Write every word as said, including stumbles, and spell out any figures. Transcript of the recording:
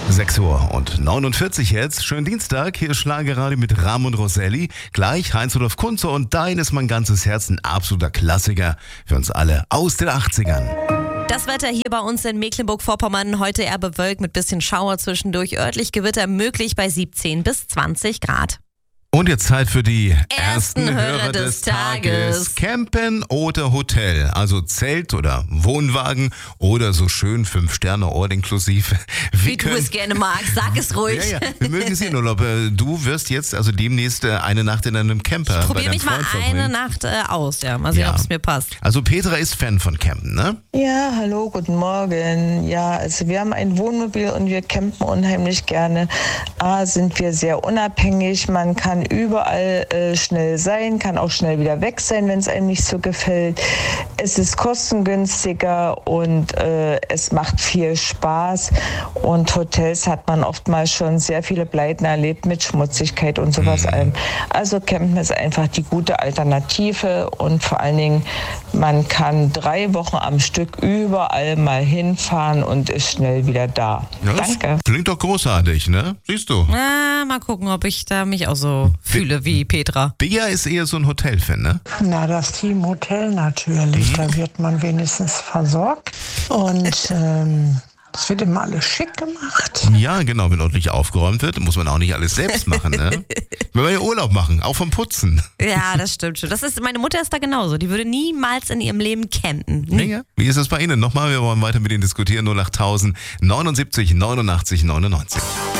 sechs Uhr und neunundvierzig jetzt. Schönen Dienstag. Hier ist Schlagerradio mit Ram und Roselli. Gleich Heinz-Rudolf Kunze und Dein ist mein ganzes Herz. Ein absoluter Klassiker für uns alle aus den achtzigern. Das Wetter hier bei uns in Mecklenburg-Vorpommern heute eher bewölkt mit bisschen Schauer zwischendurch. Örtlich Gewitter möglich bei siebzehn bis zwanzig Grad. Und jetzt Zeit für die Ersten ersten Hörer Hörer des des Tages. Tages. Campen oder Hotel, also Zelt oder Wohnwagen oder so schön Fünf-Sterne-Ort inklusive. Wie du es gerne magst, sag es ruhig. Ja, ja, wir mögen es in Urlaub. Äh, Du wirst jetzt also demnächst äh, eine Nacht in einem Camper. Probier bei mich deinem mal Freund eine verbringen. Nacht äh, aus, ja. Mal sehen, Ja. ob es mir passt. Also Petra ist Fan von Campen, ne? Ja, hallo, guten Morgen. Ja, also wir haben ein Wohnmobil und wir campen unheimlich gerne. A, sind wir sehr unabhängig, man kann überall äh, schnell sein, kann auch schnell wieder weg sein, wenn es einem nicht so gefällt. Es ist kostengünstiger und äh, es macht viel Spaß. Und Hotels hat man oftmals schon sehr viele Pleiten erlebt mit Schmutzigkeit und sowas allem. Also campen ist einfach die gute Alternative und vor allen Dingen, man kann drei Wochen am Stück überall mal hinfahren und ist schnell wieder da. Ja, das Danke. Klingt doch großartig, ne? Siehst du. Ah, mal gucken, ob ich da mich auch so fühle wie Petra. Bea ist eher so ein Hotelfan, ne? Na, das Team Hotel natürlich. Da wird man wenigstens versorgt. Und ähm, es wird immer alles schick gemacht. Ja, genau, wenn ordentlich aufgeräumt wird, muss man auch nicht alles selbst machen, ne? Wenn wir ja Urlaub machen, auch vom Putzen. Ja, das stimmt schon. Das ist, meine Mutter ist da genauso. Die würde niemals in ihrem Leben campen. Nie. Ja. Wie ist es bei Ihnen? Nochmal, wir wollen weiter mit Ihnen diskutieren. null acht tausend neunundsiebzig neunundachtzig neunundneunzig.